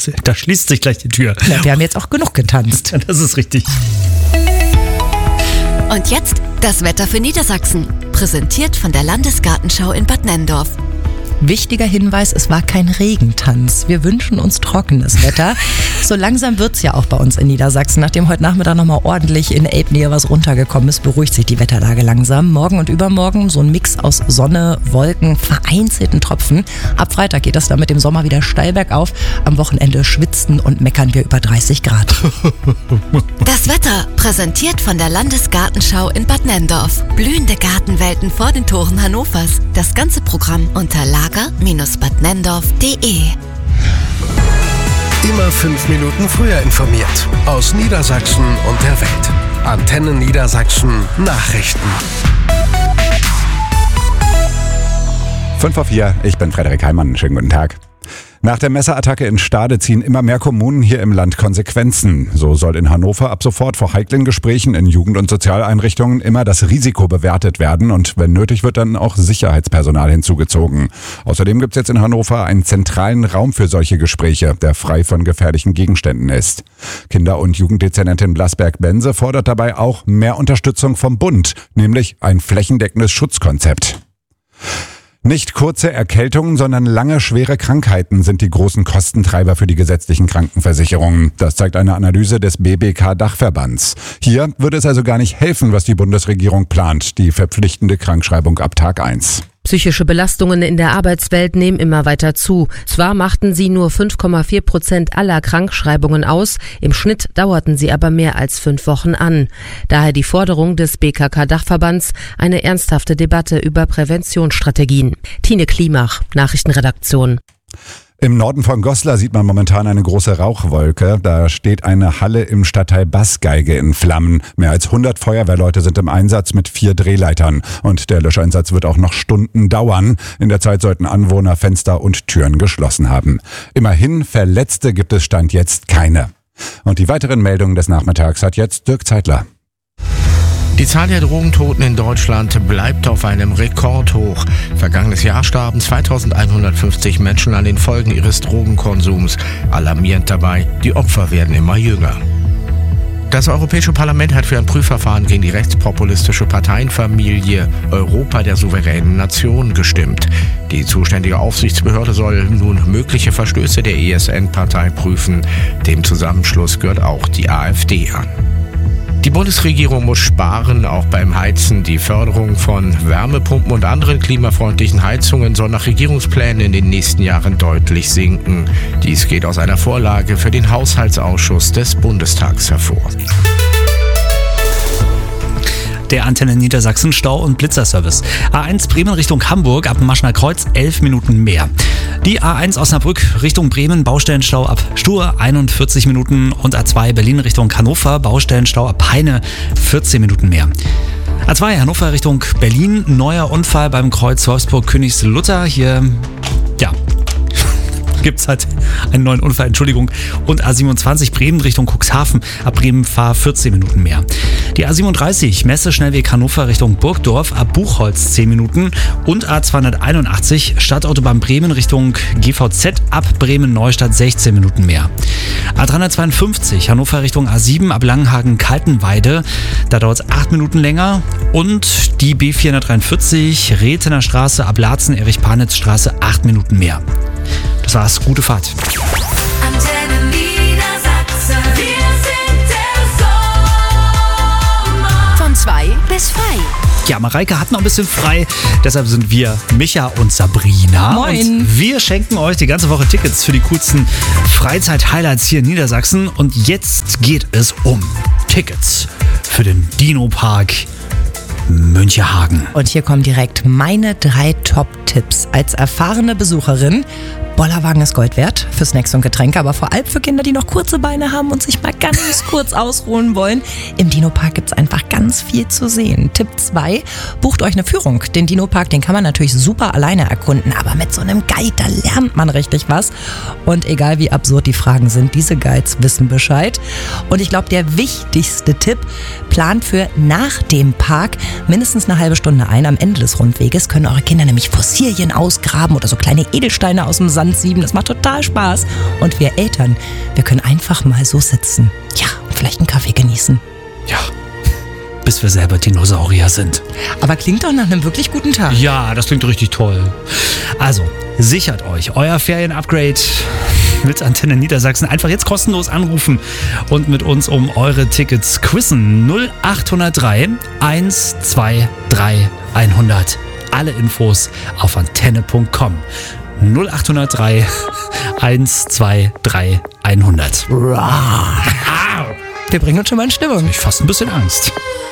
Da schließt sich gleich die Tür. Ja, wir haben jetzt auch genug getanzt. Das ist richtig. Und jetzt das Wetter für Niedersachsen. Präsentiert von der Landesgartenschau in Bad Nenndorf. Wichtiger Hinweis, es war kein Regentanz. Wir wünschen uns trockenes Wetter. So langsam wird's ja auch bei uns in Niedersachsen. Nachdem heute Nachmittag nochmal ordentlich in Elbnähe was runtergekommen ist, beruhigt sich die Wetterlage langsam. Morgen und übermorgen so ein Mix aus Sonne, Wolken, vereinzelten Tropfen. Ab Freitag geht das dann mit dem Sommer wieder steil bergauf. Am Wochenende schwitzen und meckern wir über 30 Grad. Das Wetter, präsentiert von der Landesgartenschau in Bad Nenndorf. Blühende Gartenwelten vor den Toren Hannovers. Das ganze Programm unter lager-badnenndorf.de. Immer 5 Minuten früher informiert. Aus Niedersachsen und der Welt. Antenne Niedersachsen Nachrichten. 5:04, ich bin Frederik Heimann. Schönen guten Tag. Nach der Messerattacke in Stade ziehen immer mehr Kommunen hier im Land Konsequenzen. So soll in Hannover ab sofort vor heiklen Gesprächen in Jugend- und Sozialeinrichtungen immer das Risiko bewertet werden und wenn nötig wird dann auch Sicherheitspersonal hinzugezogen. Außerdem gibt es jetzt in Hannover einen zentralen Raum für solche Gespräche, der frei von gefährlichen Gegenständen ist. Kinder- und Jugenddezernentin Blasberg-Bense fordert dabei auch mehr Unterstützung vom Bund, nämlich ein flächendeckendes Schutzkonzept. Nicht kurze Erkältungen, sondern lange schwere Krankheiten sind die großen Kostentreiber für die gesetzlichen Krankenversicherungen. Das zeigt eine Analyse des BBK-Dachverbands. Hier würde es also gar nicht helfen, was die Bundesregierung plant, die verpflichtende Krankschreibung ab Tag 1. Psychische Belastungen in der Arbeitswelt nehmen immer weiter zu. Zwar machten sie nur 5,4% aller Krankschreibungen aus, im Schnitt dauerten sie aber mehr als 5 Wochen an. Daher die Forderung des BKK-Dachverbands, eine ernsthafte Debatte über Präventionsstrategien. Tine Klimach, Nachrichtenredaktion. Im Norden von Goslar sieht man momentan eine große Rauchwolke. Da steht eine Halle im Stadtteil Baßgeige in Flammen. Mehr als 100 Feuerwehrleute sind im Einsatz mit 4 Drehleitern. Und der Löscheinsatz wird auch noch Stunden dauern. In der Zeit sollten Anwohner Fenster und Türen geschlossen haben. Immerhin, Verletzte gibt es Stand jetzt keine. Und die weiteren Meldungen des Nachmittags hat jetzt Dirk Zeitler. Die Zahl der Drogentoten in Deutschland bleibt auf einem Rekordhoch. Vergangenes Jahr starben 2150 Menschen an den Folgen ihres Drogenkonsums. Alarmierend dabei, die Opfer werden immer jünger. Das Europäische Parlament hat für ein Prüfverfahren gegen die rechtspopulistische Parteienfamilie Europa der souveränen Nation gestimmt. Die zuständige Aufsichtsbehörde soll nun mögliche Verstöße der ESN-Partei prüfen. Dem Zusammenschluss gehört auch die AfD an. Die Bundesregierung muss sparen, auch beim Heizen. Die Förderung von Wärmepumpen und anderen klimafreundlichen Heizungen soll nach Regierungsplänen in den nächsten Jahren deutlich sinken. Dies geht aus einer Vorlage für den Haushaltsausschuss des Bundestags hervor. Der Antenne Niedersachsen Stau- und Blitzerservice. A1 Bremen Richtung Hamburg ab Maschner Kreuz 11 Minuten mehr. Die A1 Osnabrück Richtung Bremen Baustellenstau ab Stur 41 Minuten und A2 Berlin Richtung Hannover Baustellenstau ab Heine 14 Minuten mehr. A2 Hannover Richtung Berlin, neuer Unfall beim Kreuz Wolfsburg-Königslutter. Hier, gibt es halt einen neuen Unfall, Entschuldigung. Und A27 Bremen Richtung Cuxhaven, ab Bremen fahr 14 Minuten mehr. Die A37 Messe-Schnellweg Hannover Richtung Burgdorf, ab Buchholz 10 Minuten. Und A281 Stadtautobahn Bremen Richtung GVZ, ab Bremen-Neustadt 16 Minuten mehr. A352 Hannover Richtung A7, ab Langenhagen-Kaltenweide, da dauert es 8 Minuten länger. Und die B443 Rethener Straße, ab Laatzen-Erich-Panitz-Straße 8 Minuten mehr. Das war's, gute Fahrt. Antenne Niedersachsen, wir sind der Sommer. Von 2 bis frei. Ja, Mareike hat noch ein bisschen frei, deshalb sind wir Micha und Sabrina. Moin. Und wir schenken euch die ganze Woche Tickets für die coolsten Freizeit-Highlights hier in Niedersachsen. Und jetzt geht es um Tickets für den Dino-Park Münchehagen. Und hier kommen direkt meine 3 Top-Tipps. Als erfahrene Besucherin, Bollerwagen ist Gold wert für Snacks und Getränke, aber vor allem für Kinder, die noch kurze Beine haben und sich mal ganz kurz ausruhen wollen. Im Dino-Park gibt es einfach ganz viel zu sehen. Tipp 2, bucht euch eine Führung. Den Dino-Park, den kann man natürlich super alleine erkunden, aber mit so einem Guide, da lernt man richtig was. Und egal wie absurd die Fragen sind, diese Guides wissen Bescheid. Und ich glaube, der wichtigste Tipp, plant für nach dem Park mindestens eine halbe Stunde ein. Am Ende des Rundweges können eure Kinder nämlich Fossilien ausgraben oder so kleine Edelsteine aus dem Sand 24/7. Das macht total Spaß. Und wir Eltern, wir können einfach mal so sitzen. Ja, und vielleicht einen Kaffee genießen. Ja, bis wir selber Dinosaurier sind. Aber klingt doch nach einem wirklich guten Tag. Ja, das klingt richtig toll. Also, sichert euch euer Ferien-Upgrade mit Antenne Niedersachsen. Einfach jetzt kostenlos anrufen und mit uns um eure Tickets quizzen. 0803 123 100. Alle Infos auf antenne.com. 0803 123 100. Wir bringen uns schon mal in Stimmung. Ich fast ein bisschen Angst.